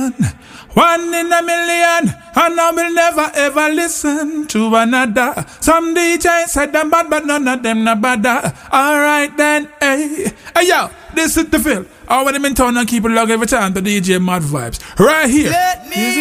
million, one in a million, and I will never ever listen to another. Some DJs said them bad, but none of them not bad. Alright then, hey, hey yo, this is the feel. I want them in town and keep it log every time to DJ Mad Vibes. Right here.